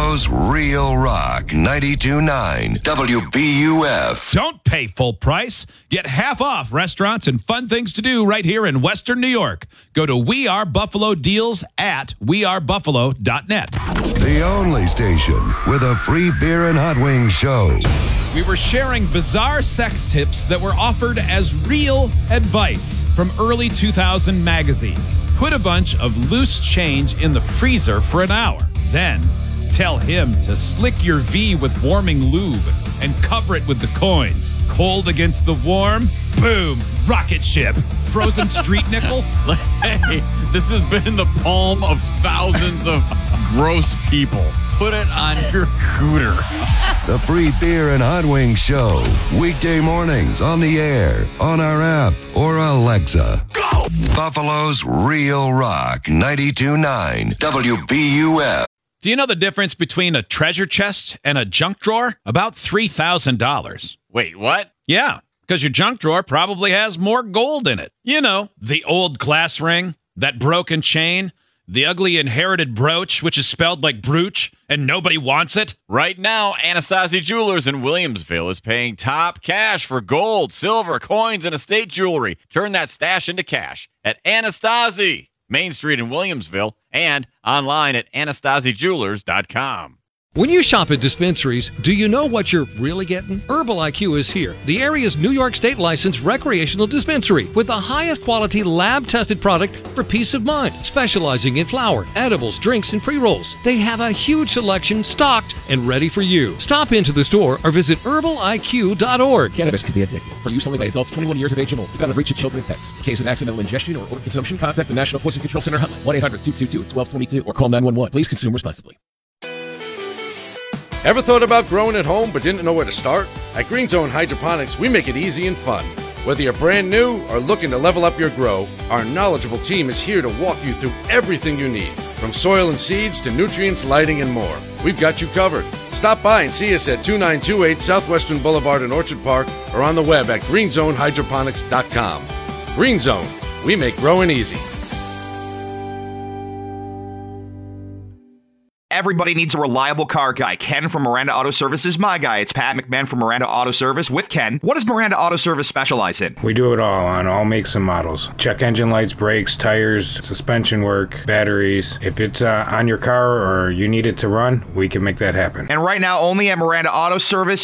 Buffalo's Real Rock 92.9 WBUF. Don't pay full price. Get half off restaurants and fun things to do right here in Western New York. Go to We Are Buffalo deals at wearebuffalo.net. The only station with a free beer and hot wings show. We were sharing bizarre sex tips that were offered as real advice from early 2000 magazines. Put a bunch of loose change in the freezer for an hour. Then tell him to slick your V with warming lube and cover it with the coins. Cold against the warm, boom, rocket ship. Frozen street nickels. Hey, this has been in the palm of thousands of gross people. Put it on your cooter. The free beer and hot wings show. Weekday mornings on the air, on our app, or Alexa. Go! Buffalo's Real Rock 92.9 WBUF. Do you know the difference between a treasure chest and a junk drawer? About $3,000. Wait, what? Yeah, because your junk drawer probably has more gold in it. You know, the old class ring, that broken chain, the ugly inherited brooch, which is spelled like brooch, and nobody wants it. Right now, Anastasi Jewelers in Williamsville is paying top cash for gold, silver, coins, and estate jewelry. Turn that stash into cash at Anastasi, Main Street in Williamsville, and online at AnastasiJewelers.com. When you shop at dispensaries, do you know what you're really getting? Herbal IQ is here, the area's New York State licensed recreational dispensary with the highest quality lab-tested product for peace of mind, specializing in flower, edibles, drinks, and pre-rolls. They have a huge selection stocked and ready for you. Stop into the store or visit herbaliq.org. Cannabis can be addictive. For use only by adults 21 years of age and older. Without a reach of children and pets. In case of accidental ingestion or overconsumption, contact the National Poison Control Center hotline 1-800-222-1222 or call 911. Please consume responsibly. Ever thought about growing at home but didn't know where to start? At Green Zone Hydroponics, we make it easy and fun. Whether you're brand new or looking to level up your grow, our knowledgeable team is here to walk you through everything you need, from soil and seeds to nutrients, lighting, and more. We've got you covered. Stop by and see us at 2928 Southwestern Boulevard in Orchard Park or on the web at greenzonehydroponics.com. Green Zone, we make growing easy. Everybody needs a reliable car guy. Ken from Miranda Auto Service is my guy. It's Pat McMahon from Miranda Auto Service with Ken. What does Miranda Auto Service specialize in? We do it all on all makes and models. Check engine lights, brakes, tires, suspension work, batteries. If it's on your car or you need it to run, we can make that happen. And right now, only at Miranda Auto Service,